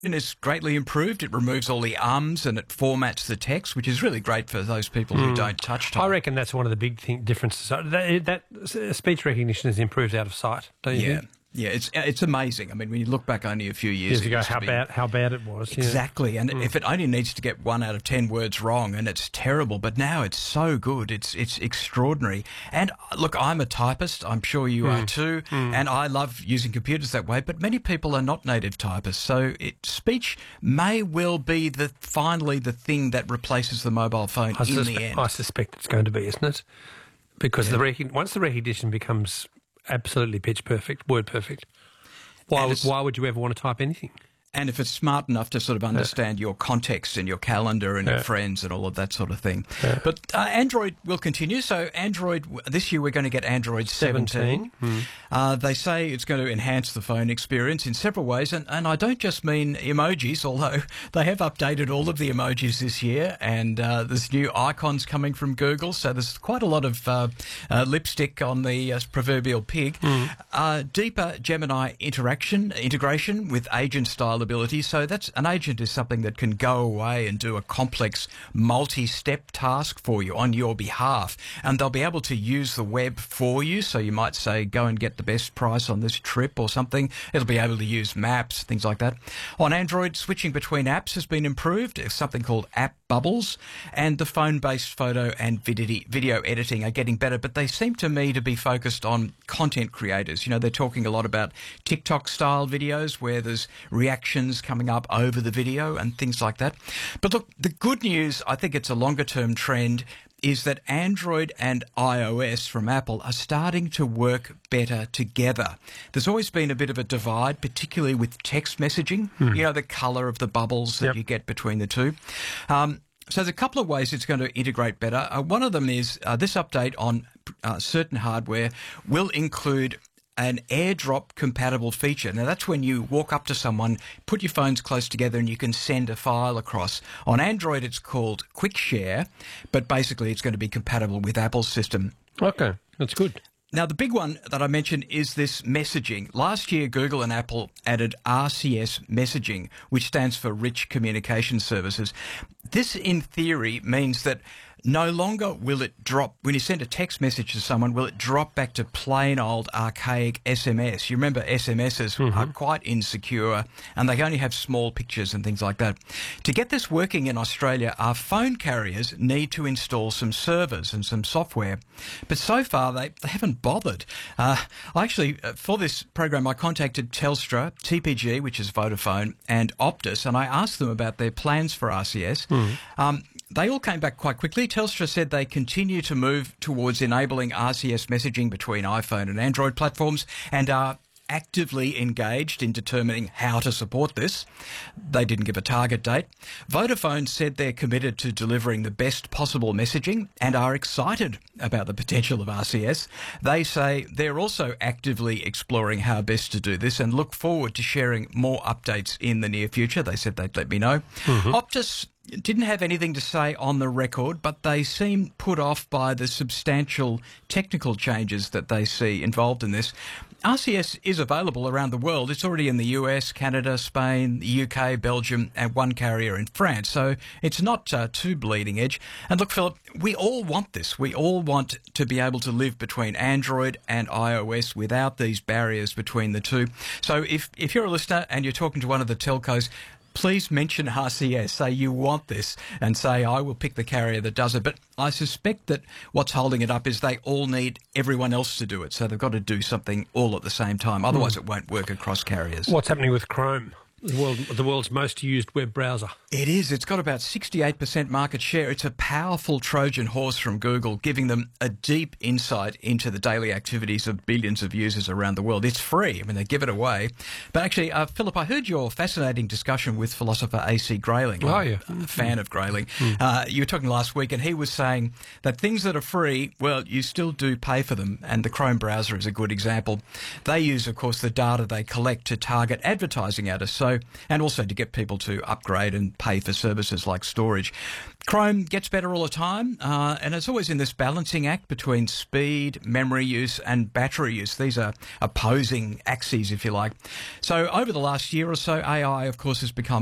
is greatly improved. It removes all the ums and it formats the text, which is really great for those people who don't touch type. I reckon that's one of the big differences. That speech recognition has improved out of sight, don't you think? Yeah, it's amazing. I mean, when you look back only a few years ago, how bad it was. Exactly, and if it only needs to get 1 out of 10 words wrong, and it's terrible, but now it's so good. It's extraordinary. And look, I'm a typist. I'm sure you are too, and I love using computers that way. But many people are not native typists, so speech may well be finally the thing that replaces the mobile phone in the end. I suspect it's going to be, isn't it? Because once the recognition becomes absolutely pitch perfect, word perfect. Why would you ever want to type anything? And if it's smart enough to sort of understand your context and your calendar and your friends and all of that sort of thing. Yeah. But Android will continue. So Android, this year we're going to get Android 17. They say it's going to enhance the phone experience in several ways. And I don't just mean emojis, although they have updated all of the emojis this year. And there's new icons coming from Google. So there's quite a lot of lipstick on the proverbial pig. Deeper Gemini integration with agent-style ability. So an agent is something that can go away and do a complex multi-step task for you on your behalf, and they'll be able to use the web for you. So you might say, go and get the best price on this trip or something. It'll be able to use maps, things like that. On Android, switching between apps has been improved. There's something called App Bubbles, and the phone-based photo and video editing are getting better, but they seem to me to be focused on content creators. You know, they're talking a lot about TikTok-style videos where there's reactions coming up over the video and things like that. But look, the good news, I think it's a longer-term trend, is that Android and iOS from Apple are starting to work better together. There's always been a bit of a divide, particularly with text messaging, you know, the colour of the bubbles that you get between the two. So there's a couple of ways it's going to integrate better. One of them is this update on certain hardware will include an AirDrop compatible feature. Now, that's when you walk up to someone, put your phones close together, and you can send a file across. On Android, it's called Quick Share, but basically it's going to be compatible with Apple's system. Okay, that's good. Now, the big one that I mentioned is this messaging. Last year, Google and Apple added RCS messaging, which stands for Rich Communication Services. This, in theory, means that no longer will it drop, when you send a text message to someone, will it drop back to plain old archaic SMS. You remember SMSs are quite insecure and they only have small pictures and things like that. To get this working in Australia, our phone carriers need to install some servers and some software. But so far, they haven't bothered. For this program, I contacted Telstra, TPG, which is Vodafone, and Optus, and I asked them about their plans for RCS. They all came back quite quickly. Telstra said they continue to move towards enabling RCS messaging between iPhone and Android platforms and are actively engaged in determining how to support this. They didn't give a target date. Vodafone said they're committed to delivering the best possible messaging and are excited about the potential of RCS. They say they're also actively exploring how best to do this and look forward to sharing more updates in the near future. They said they'd let me know. Optus didn't have anything to say on the record, but they seem put off by the substantial technical changes that they see involved in this. RCS is available around the world. It's already in the US, Canada, Spain, the UK, Belgium, and one carrier in France. So it's not too bleeding edge. And look, Philip, we all want this. We all want to be able to live between Android and iOS without these barriers between the two. So if you're a listener and you're talking to one of the telcos, please mention RCS, say you want this, and say I will pick the carrier that does it. But I suspect that what's holding it up is they all need everyone else to do it, so they've got to do something all at the same time. Otherwise it won't work across carriers. What's happening with Chrome? The world's most used web browser. It is. It's got about 68% market share. It's a powerful Trojan horse from Google, giving them a deep insight into the daily activities of billions of users around the world. It's free. I mean, they give it away. But actually, Philip, I heard your fascinating discussion with philosopher A.C. Grayling. Oh, yeah. I'm a fan of Grayling. You were talking last week, and he was saying that things that are free, well, you still do pay for them, and the Chrome browser is a good example. They use, of course, the data they collect to target advertising at us. So So, and also to get people to upgrade and pay for services like storage. Chrome gets better all the time, and it's always in this balancing act between speed, memory use, and battery use. These are opposing axes, if you like. So over the last year or so, AI, of course, has become